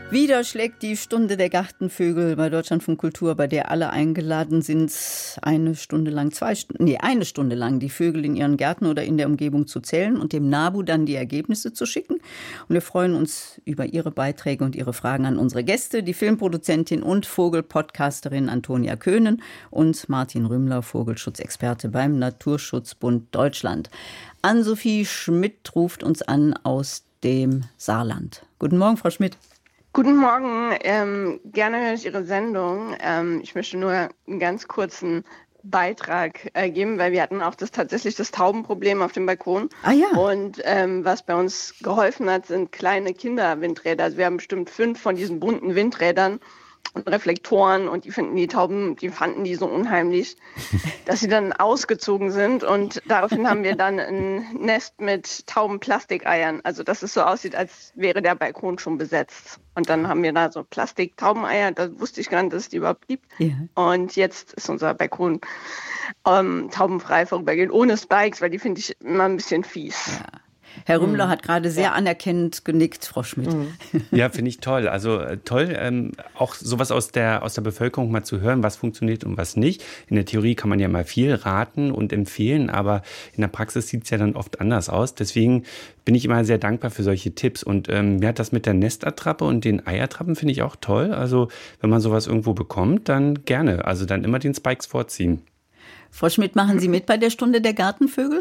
Wieder schlägt die Stunde der Gartenvögel bei Deutschlandfunk Kultur, bei der alle eingeladen sind, eine Stunde lang die Vögel in ihren Gärten oder in der Umgebung zu zählen und dem NABU dann die Ergebnisse zu schicken. Und wir freuen uns über Ihre Beiträge und Ihre Fragen an unsere Gäste, die Filmproduzentin und Vogelpodcasterin Antonia Köhnen und Martin Rümmler, Vogelschutzexperte beim Naturschutzbund Deutschland. Ann-Sophie Schmidt ruft uns an aus dem Saarland. Guten Morgen, Frau Schmidt. Guten Morgen, gerne höre ich Ihre Sendung. Ich möchte nur einen ganz kurzen Beitrag geben, weil wir hatten auch tatsächlich das Taubenproblem auf dem Balkon. Ah ja. Und was bei uns geholfen hat, sind kleine Kinderwindräder. Also wir haben bestimmt 5 von diesen bunten Windrädern und Reflektoren und die Tauben fanden die so unheimlich, dass sie dann ausgezogen sind und daraufhin haben wir dann ein Nest mit Taubenplastikeiern. Also dass es so aussieht, als wäre der Balkon schon besetzt. Und dann haben wir da so Plastik-Taubeneier, da wusste ich gar nicht, dass es die überhaupt gibt. Ja. Und jetzt ist unser Balkon taubenfrei vorübergehend, ohne Spikes, weil die finde ich immer ein bisschen fies. Ja. Herr Rümmler hat gerade sehr anerkennend genickt, Frau Schmidt. Ja, finde ich toll. Also toll, auch sowas aus der Bevölkerung mal zu hören, was funktioniert und was nicht. In der Theorie kann man ja mal viel raten und empfehlen, aber in der Praxis sieht es ja dann oft anders aus. Deswegen bin ich immer sehr dankbar für solche Tipps. Und mir hat das mit der Nestattrappe und den Eiertrappen finde ich auch toll. Also wenn man sowas irgendwo bekommt, dann gerne. Also dann immer den Spikes vorziehen. Frau Schmidt, machen Sie mit bei der Stunde der Gartenvögel?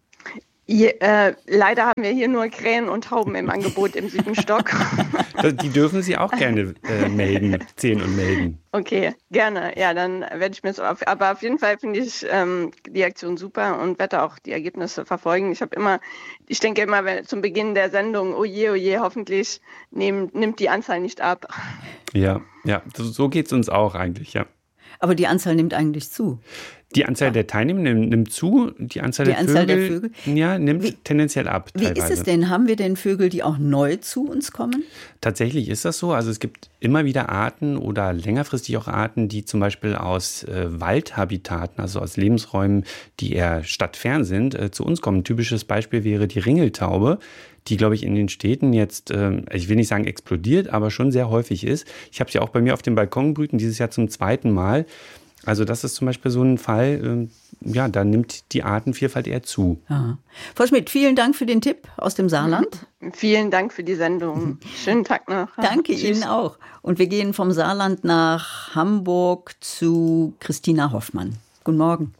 Leider haben wir hier nur Krähen und Tauben im Angebot im 7. Stock. Die dürfen Sie auch gerne zählen und melden. Okay, gerne. Ja, dann werde ich mir das aber auf jeden Fall finde ich die Aktion super und werde auch die Ergebnisse verfolgen. Ich denke immer zum Beginn der Sendung, oh je, hoffentlich nimmt die Anzahl nicht ab. Ja, so geht es uns auch eigentlich, ja. Aber die Anzahl nimmt eigentlich zu. Die Anzahl der Teilnehmer nimmt zu, die Anzahl der Vögel nimmt tendenziell ab. Wie ist es denn? Haben wir denn Vögel, die auch neu zu uns kommen? Tatsächlich ist das so. Also es gibt immer wieder Arten oder längerfristig auch Arten, die zum Beispiel aus Waldhabitaten, also aus Lebensräumen, die eher stadtfern sind, zu uns kommen. Ein typisches Beispiel wäre die Ringeltaube, die, glaube ich, in den Städten jetzt, ich will nicht sagen explodiert, aber schon sehr häufig ist. Ich habe sie auch bei mir auf dem Balkon brüten, dieses Jahr zum 2. Mal. Also das ist zum Beispiel so ein Fall, da nimmt die Artenvielfalt eher zu. Aha. Frau Schmidt, vielen Dank für den Tipp aus dem Saarland. Vielen Dank für die Sendung. Schönen Tag noch. Danke Ihnen auch. Und wir gehen vom Saarland nach Hamburg zu Christina Hoffmann. Guten Morgen.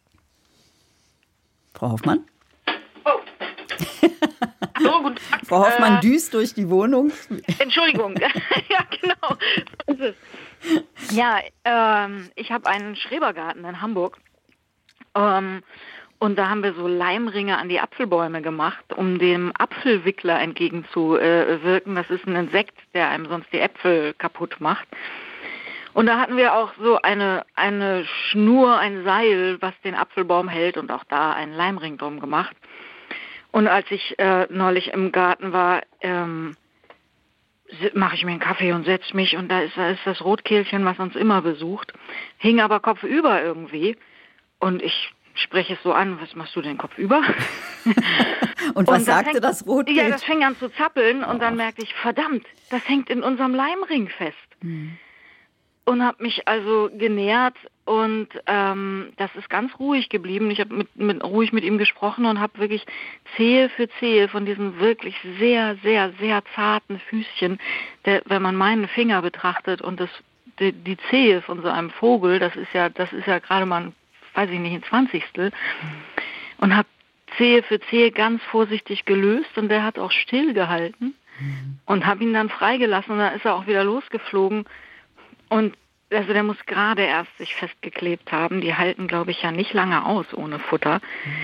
Frau Hoffmann? Oh. Hallo, guten Tag. Frau Hoffmann düst durch die Wohnung. Entschuldigung. Ja, genau. Ja, ich habe einen Schrebergarten in Hamburg und da haben wir so Leimringe an die Apfelbäume gemacht, um dem Apfelwickler entgegenzuwirken. Das ist ein Insekt, der einem sonst die Äpfel kaputt macht. Und da hatten wir auch so eine Schnur, ein Seil, was den Apfelbaum hält und auch da einen Leimring drum gemacht. Und als ich neulich im Garten war, mache ich mir einen Kaffee und setze mich und da ist das Rotkehlchen, was uns immer besucht, hing aber kopfüber irgendwie und ich spreche es so an, was machst du denn kopfüber? Und was sagte das Rotkehlchen? Ja, das fing an zu zappeln und dann merkte ich, verdammt, das hängt in unserem Leimring fest. Und habe mich also genähert und das ist ganz ruhig geblieben. Ich habe ruhig mit ihm gesprochen und habe wirklich Zehe für Zehe von diesen wirklich sehr, sehr, sehr zarten Füßchen, wenn man meinen Finger betrachtet und die Zehe von so einem Vogel, das ist ja gerade mal, weiß ich nicht, ein 20. Und habe Zehe für Zehe ganz vorsichtig gelöst und der hat auch still gehalten und habe ihn dann freigelassen und dann ist er auch wieder losgeflogen. Und also der muss gerade erst sich festgeklebt haben. Die halten, glaube ich, ja nicht lange aus ohne Futter.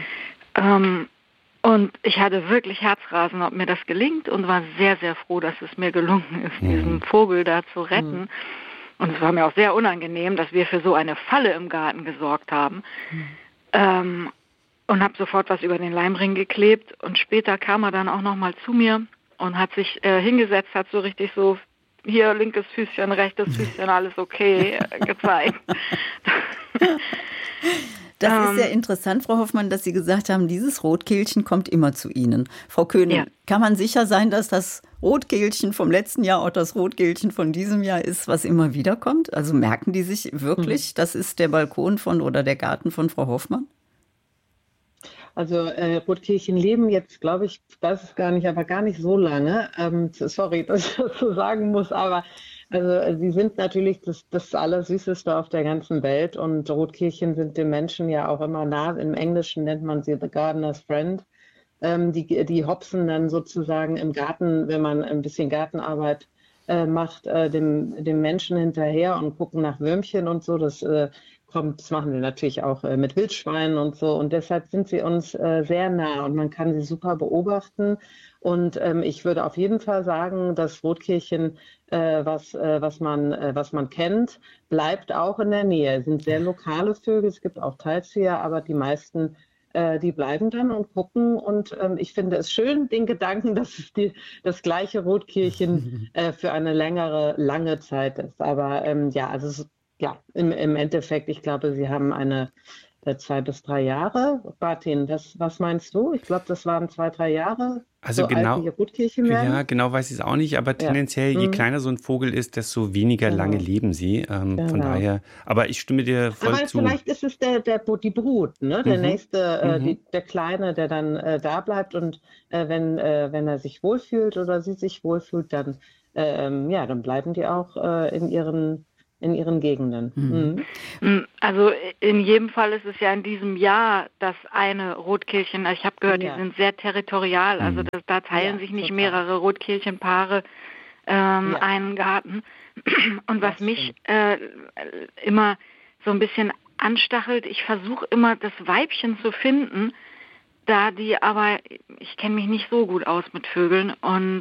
Und ich hatte wirklich Herzrasen, ob mir das gelingt und war sehr, sehr froh, dass es mir gelungen ist, diesen Vogel da zu retten. Und es war mir auch sehr unangenehm, dass wir für so eine Falle im Garten gesorgt haben. Und habe sofort was über den Leimring geklebt. Und später kam er dann auch nochmal zu mir und hat sich hingesetzt, hat so richtig so hier linkes Füßchen, rechtes Füßchen, alles okay, gezeigt. Das ist sehr interessant, Frau Hoffmann, dass Sie gesagt haben, dieses Rotkehlchen kommt immer zu Ihnen. Frau Köhnen, kann man sicher sein, dass das Rotkehlchen vom letzten Jahr auch das Rotkehlchen von diesem Jahr ist, was immer wieder kommt? Also merken die sich wirklich, das ist der Balkon oder der Garten von Frau Hoffmann? Also Rotkehlchen leben jetzt, glaube ich, weiß es gar nicht, aber gar nicht so lange. Sorry, dass ich das so sagen muss, aber also sie sind natürlich das Allersüßeste auf der ganzen Welt und Rotkehlchen sind den Menschen ja auch immer nah. Im Englischen nennt man sie The Gardener's Friend. Die hopsen dann sozusagen im Garten, wenn man ein bisschen Gartenarbeit macht, dem Menschen hinterher und gucken nach Würmchen und so. Das machen wir natürlich auch mit Wildschweinen und so. Und deshalb sind sie uns sehr nah und man kann sie super beobachten. Und ich würde auf jeden Fall sagen, das Rotkehlchen, was man kennt, bleibt auch in der Nähe. Es sind sehr lokale Vögel, es gibt auch Teilzieher, aber die meisten, die bleiben dann und gucken. Und ich finde es schön, den Gedanken, dass es das gleiche Rotkehlchen für eine lange Zeit ist. Aber also im Endeffekt, ich glaube, Sie haben eine 2 bis 3 Jahre. Martin, was meinst du? Ich glaube, das waren 2, 3 Jahre. Also so genau, alt, wie Rotkehlchen werden. Ja, genau weiß ich es auch nicht, aber tendenziell, je kleiner so ein Vogel ist, desto weniger lange leben sie. Von daher, aber ich stimme dir voll zu. Aber vielleicht ist es die Brut, ne? Der nächste, der Kleine, der dann da bleibt und wenn er sich wohlfühlt oder sie sich wohlfühlt, dann bleiben die auch in ihren Gegenden. Also in jedem Fall ist es ja in diesem Jahr das eine Rotkehlchen. Ich habe gehört, die sind sehr territorial. Also da teilen sich nicht mehrere Rotkehlchenpaare einen Garten. Und was mich immer so ein bisschen anstachelt, ich versuche immer das Weibchen zu finden, ich kenne mich nicht so gut aus mit Vögeln und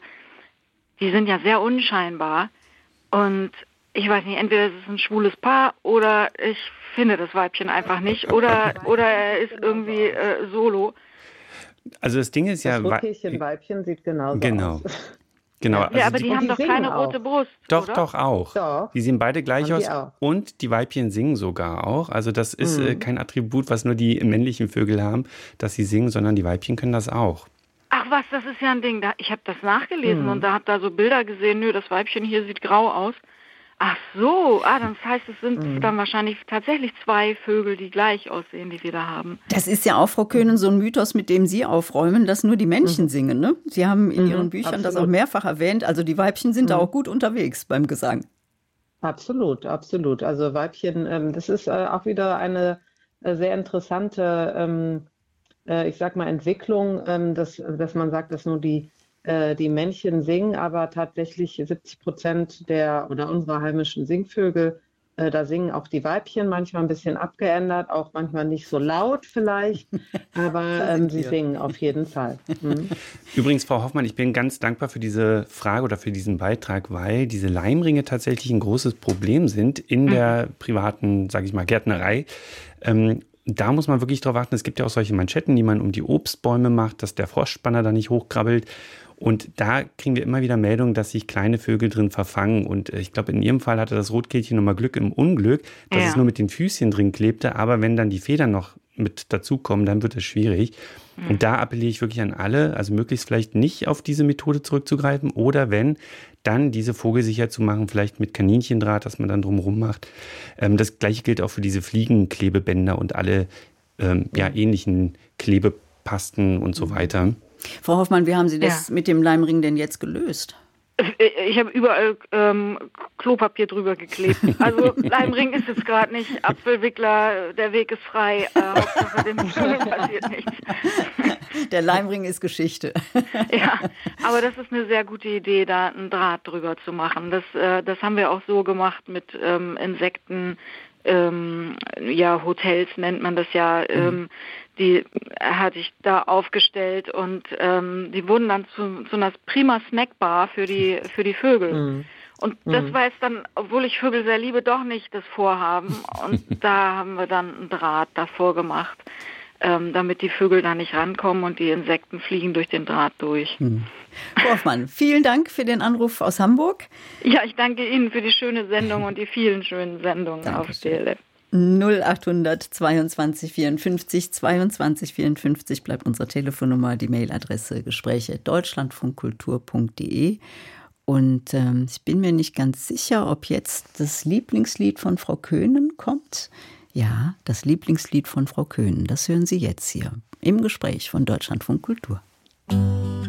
die sind ja sehr unscheinbar und ich weiß nicht, entweder es ist ein schwules Paar oder ich finde das Weibchen einfach nicht oder er ist irgendwie solo. Also das Ding ist das Rotkehlchen-Weibchen sieht genauso aus. Genau. Ja, aber die haben doch keine rote Brust, Doch, oder? Doch auch. Doch. Die sehen beide gleich aus und die Weibchen singen sogar auch. Also das ist kein Attribut, was nur die männlichen Vögel haben, dass sie singen, sondern die Weibchen können das auch. Ach was, das ist ja ein Ding. Ich habe das nachgelesen und da habe da so Bilder gesehen, das Weibchen hier sieht grau aus. Ach so, das heißt, es sind dann wahrscheinlich tatsächlich 2 Vögel, die gleich aussehen, die wir da haben. Das ist ja auch, Frau Köhnen, so ein Mythos, mit dem Sie aufräumen, dass nur die Männchen singen, ne? Sie haben in Ihren Büchern das auch mehrfach erwähnt. Also die Weibchen sind da auch gut unterwegs beim Gesang. Absolut. Also Weibchen, das ist auch wieder eine sehr interessante, ich sag mal, Entwicklung, dass man sagt, dass nur die Männchen singen, aber tatsächlich 70% unserer heimischen Singvögel, da singen auch die Weibchen, manchmal ein bisschen abgeändert, auch manchmal nicht so laut vielleicht, aber sie singen auf jeden Fall. Übrigens, Frau Hoffmann, ich bin ganz dankbar für diese Frage oder für diesen Beitrag, weil diese Leimringe tatsächlich ein großes Problem sind in der privaten, sage ich mal, Gärtnerei. Da muss man wirklich drauf achten. Es gibt ja auch solche Manschetten, die man um die Obstbäume macht, dass der Frostspanner da nicht hochkrabbelt. Und da kriegen wir immer wieder Meldungen, dass sich kleine Vögel drin verfangen. Und ich glaube, in Ihrem Fall hatte das Rotkehlchen nochmal Glück im Unglück, dass es nur mit den Füßchen drin klebte. Aber wenn dann die Federn noch mit dazukommen, dann wird es schwierig. Und da appelliere ich wirklich an alle, also möglichst vielleicht nicht auf diese Methode zurückzugreifen oder wenn, dann diese vogelsicher zu machen, vielleicht mit Kaninchendraht, dass man dann drumherum macht. Das Gleiche gilt auch für diese Fliegenklebebänder und alle ähnlichen Klebepasten und so weiter. Frau Hoffmann, wie haben Sie das mit dem Leimring denn jetzt gelöst? Ich habe überall Klopapier drüber geklebt. Also Leimring ist jetzt gerade nicht. Apfelwickler, der Weg ist frei. Hauptsache dem Vögeln passiert nichts. Der Leimring ist Geschichte. Ja, aber das ist eine sehr gute Idee, da einen Draht drüber zu machen. Das haben wir auch so gemacht mit Insekten. Hotels nennt man das ja. Die hatte ich da aufgestellt und die wurden dann zu einer prima Snackbar für die Vögel. Und das war jetzt dann, obwohl ich Vögel sehr liebe, doch nicht das Vorhaben. Und da haben wir dann einen Draht davor gemacht, damit die Vögel da nicht rankommen und die Insekten fliegen durch den Draht durch. Frau Hoffmann, vielen Dank für den Anruf aus Hamburg. Ja, ich danke Ihnen für die schöne Sendung und die vielen schönen Sendungen auf DLF. 0800 22 54 22 54 bleibt unsere Telefonnummer, die Mailadresse gespräche@deutschlandfunkkultur.de. Und ich bin mir nicht ganz sicher, ob jetzt das Lieblingslied von Frau Köhnen kommt. Ja, das Lieblingslied von Frau Köhnen, das hören Sie jetzt hier im Gespräch von Deutschlandfunk Kultur.